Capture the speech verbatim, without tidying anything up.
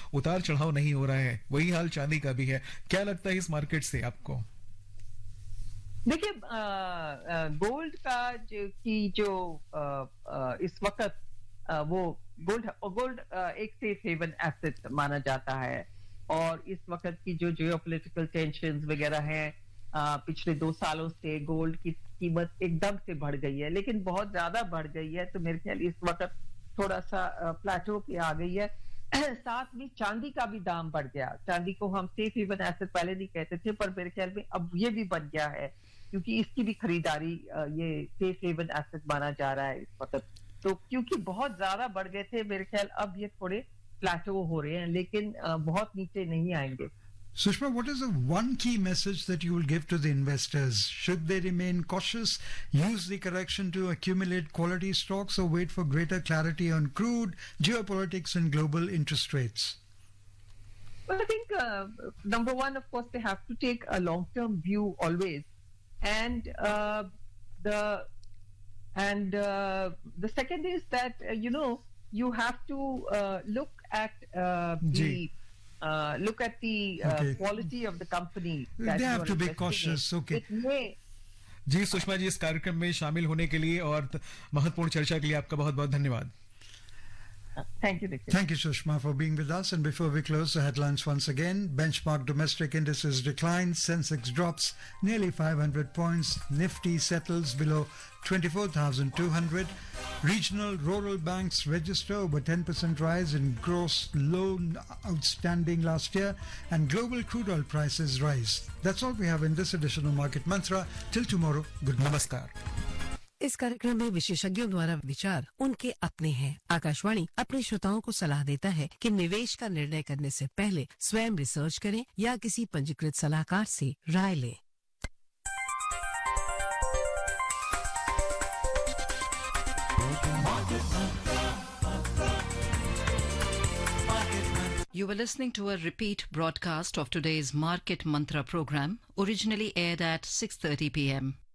उतार चढ़ाव नहीं हो रहा है, वही हाल चांदी का भी है। क्या लगता है इस मार्केट से आपको? देखिए, गोल्ड का जो की जो आ, आ, इस वक्त आ, वो गोल्ड गोल्ड एक सेफ हेवन एसेट माना जाता है, और इस वक्त की जो जियोपॉलिटिकल टेंशंस वगैरह हैं, आ, पिछले दो सालों से गोल्ड की कीमत एकदम से बढ़ गई है, लेकिन बहुत ज्यादा बढ़ गई है। तो मेरे ख्याल इस वक्त थोड़ा सा प्लेटो पे आ गई है। साथ में चांदी का भी दाम बढ़ गया। चांदी को हम सेफ हेवन एसेट पहले नहीं कहते थे, पर मेरे ख्याल में अब ये भी बन गया है, क्योंकि इसकी भी खरीदारी ये सेफ हेवन एसेट माना जा रहा है इस वक्त। तो क्योंकि बहुत ज्यादा बढ़ गए थे, मेरे ख्याल अब ये थोड़े प्लेटो हो रहे हैं, लेकिन बहुत नीचे नहीं आएंगे। Sushma, what is the one key message that you will give to the investors? Should they remain cautious, use the correction to accumulate quality stocks, or wait for greater clarity on crude, geopolitics and global interest rates? Well, I think uh, number one, of course, they have to take a long-term view always, and uh, the and uh, the second is that uh, you know you have to uh, look at uh, the uh, look at the uh, okay. quality of the company. They have to be cautious. In. Okay. It may, ji Sushma ji, इस कार्यक्रम में शामिल होने के लिए और महत्वपूर्ण चर्चा के लिए आपका बहुत बहुत धन्यवाद। Thank you, Nikhil. Thank you, Sushma, for being with us. And before we close, the headlines once again. Benchmark domestic indices decline. Sensex drops nearly five hundred points. Nifty settles below twenty-four thousand two hundred. Regional rural banks register over ten percent rise in gross loan outstanding last year. And global crude oil prices rise. That's all we have in this edition of Market Mantra. Till tomorrow, good night. Namaskar. इस कार्यक्रम में विशेषज्ञों द्वारा विचार उनके अपने हैं। आकाशवाणी अपने श्रोताओं को सलाह देता है कि निवेश का निर्णय करने से पहले स्वयं रिसर्च करें या किसी पंजीकृत सलाहकार से राय लें। You were listening to a repeat broadcast of today's Market Mantra program, originally aired at six thirty p m